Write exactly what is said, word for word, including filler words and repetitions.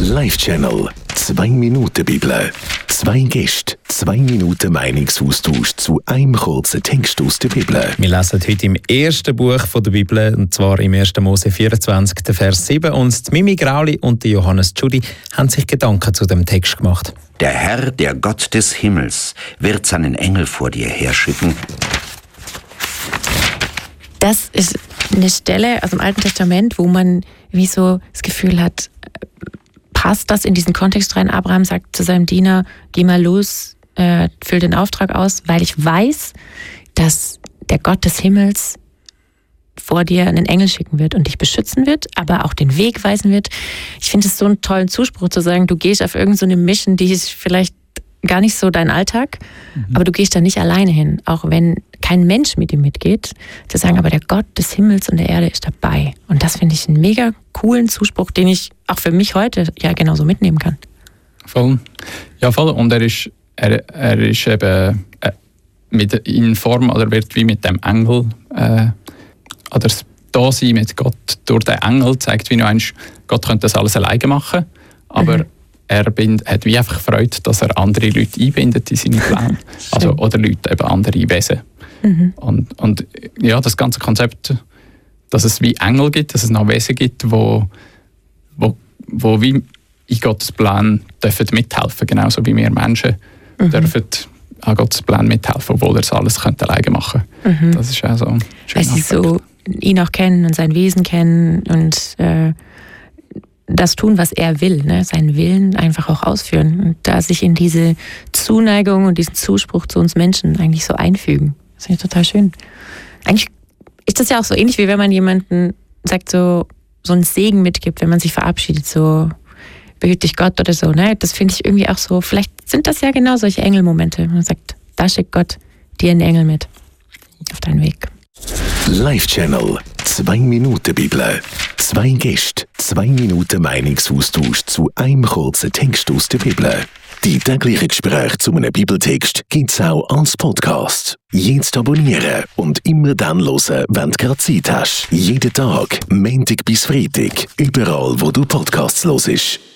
Live-Channel. Zwei Minuten Bibel. Zwei Gäste, zwei Minuten Meinungsaustausch zu einem kurzen Text aus der Bibel. Wir lesen heute im ersten Buch der Bibel, und zwar im ersten Mose vierundzwanzig, Vers sieben. Und Mimi Grauli und Johannes Tschudi haben sich Gedanken zu dem Text gemacht. Der Herr, der Gott des Himmels, wird seinen Engel vor dir herschicken. Das ist eine Stelle aus dem Alten Testament, wo man wie so das Gefühl hat, passt das in diesen Kontext rein? Abraham sagt zu seinem Diener, geh mal los, äh, füll den Auftrag aus, weil ich weiß, dass der Gott des Himmels vor dir einen Engel schicken wird und dich beschützen wird, aber auch den Weg weisen wird. Ich finde es so einen tollen Zuspruch zu sagen, du gehst auf irgendeine so eine Mission, die ist vielleicht gar nicht so dein Alltag, mhm. aber du gehst da nicht alleine hin, auch wenn kein Mensch mit ihm mitgeht, zu sagen, aber der Gott des Himmels und der Erde ist dabei. Und das finde ich einen mega coolen Zuspruch, den ich auch für mich heute ja genauso mitnehmen kann. Voll. Ja, voll. Und er ist, er, er ist eben äh, mit, in Form, oder wird wie mit dem Engel, äh, oder das Dasein mit Gott durch den Engel zeigt, wie du meinst, Gott könnte das alles alleine machen, aber mhm. er bind, hat wie einfach Freude, dass er andere Leute einbindet in seine Pläne. Also, oder Leute, eben andere Wesen. Mhm. Und, und ja, das ganze Konzept, dass es wie Engel gibt, dass es noch Wesen gibt, wo, wo, wo wie in Gottes Plan dürfen mithelfen, genauso wie wir Menschen mhm. dürfen an Gottes Plan mithelfen, obwohl er es alles könnte alleine machen könnte. Mhm. Das ist auch so ein schöner Weil sie so ihn auch kennen und sein Wesen kennen und äh, das tun, was er will, ne? Seinen Willen einfach auch ausführen und da sich in diese Zuneigung und diesen Zuspruch zu uns Menschen eigentlich so einfügen. Das finde ich total schön. Eigentlich ist das ja auch so ähnlich, wie wenn man jemanden sagt, so, so einen Segen mitgibt, wenn man sich verabschiedet, so behüte dich Gott oder so. Ne? Das finde ich irgendwie auch so, vielleicht sind das ja genau solche Engelmomente. Man sagt, da schickt Gott dir einen Engel mit auf deinen Weg. Live-Channel. Zwei Minuten Bibel. Zwei Gäste, zwei Minuten Meinungsaustausch zu einem kurzen Text aus der Bibel. Die täglichen Gespräche zu einem Bibeltext gibt's auch als Podcast. Jetzt abonnieren und immer dann hören, wenn du gerade Zeit hast. Jeden Tag, Montag bis Freitag, überall, wo du Podcasts hörst.